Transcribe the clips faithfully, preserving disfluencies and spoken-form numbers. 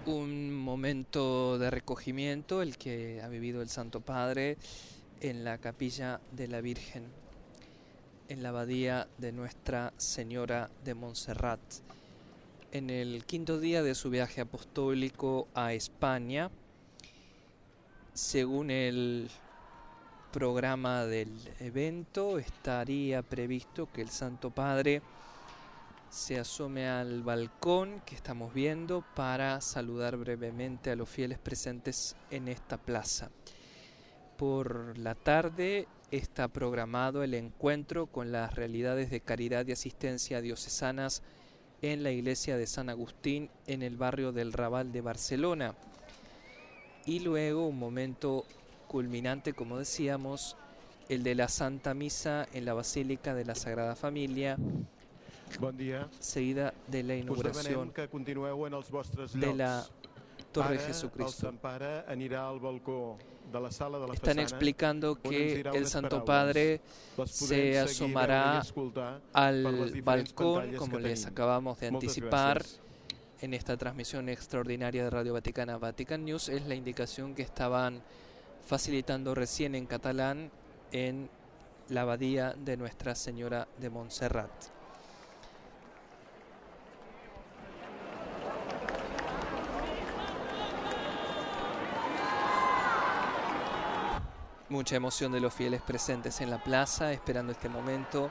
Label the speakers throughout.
Speaker 1: Un momento de recogimiento, el que ha vivido el Santo Padre en la capilla de la Virgen, en la abadía de Nuestra Señora de Montserrat. En el quinto día de su viaje apostólico a España, según el programa del evento, estaría previsto que el Santo Padre se asome al balcón que estamos viendo para saludar brevemente a los fieles presentes en esta plaza. Por la tarde está programado el encuentro con las realidades de caridad y asistencia diocesanas en la iglesia de San Agustín en el barrio del Raval de Barcelona. Y luego un momento culminante, como decíamos, el de la Santa Misa en la Basílica de la Sagrada Familia,
Speaker 2: Bon dia.
Speaker 1: seguida de la inauguración
Speaker 2: que continueu en els vostres
Speaker 1: de la Torre de
Speaker 2: Ara,
Speaker 1: Jesucristo.
Speaker 2: El Sant Pare anirà al balcó de la sala de la
Speaker 1: Están
Speaker 2: façana,
Speaker 1: explicando
Speaker 2: on ens
Speaker 1: que
Speaker 2: dirà
Speaker 1: el
Speaker 2: unes
Speaker 1: Santo
Speaker 2: paraules.
Speaker 1: Padre
Speaker 2: Les podem
Speaker 1: se
Speaker 2: seguir,
Speaker 1: asomará
Speaker 2: veure i escoltar per les
Speaker 1: al
Speaker 2: diferents
Speaker 1: balcón,
Speaker 2: pantalles
Speaker 1: como
Speaker 2: que
Speaker 1: les
Speaker 2: tenim.
Speaker 1: acabamos de
Speaker 2: Moltes
Speaker 1: anticipar
Speaker 2: gràcies.
Speaker 1: en esta transmisión extraordinaria de Radio Vaticana, Vatican News. Es la indicación que estaban facilitando recién en catalán en la abadía de Nuestra Señora de Montserrat. Mucha emoción de los fieles presentes en la plaza, esperando este momento,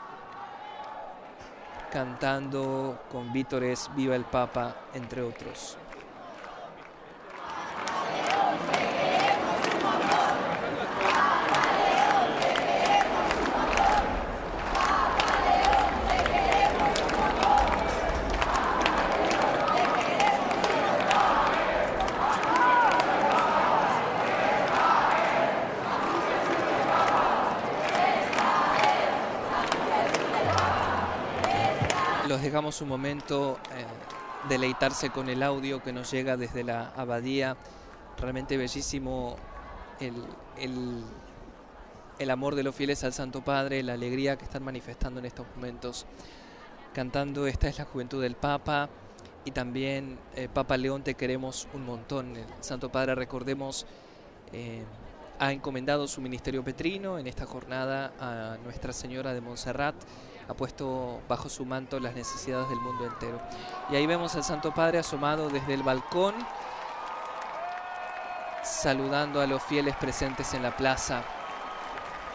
Speaker 1: cantando con vítores Viva el Papa, entre otros. Los dejamos un momento eh, deleitarse con el audio que nos llega desde la abadía. Realmente bellísimo el, el, el amor de los fieles al Santo Padre, la alegría que están manifestando en estos momentos, cantando Esta es la juventud del Papa, y también eh, Papa León, te queremos un montón. El Santo Padre, recordemos, eh, ha encomendado su ministerio petrino en esta jornada a Nuestra Señora de Montserrat, ha puesto bajo su manto las necesidades del mundo entero. Y ahí vemos al Santo Padre asomado desde el balcón, saludando a los fieles presentes en la plaza.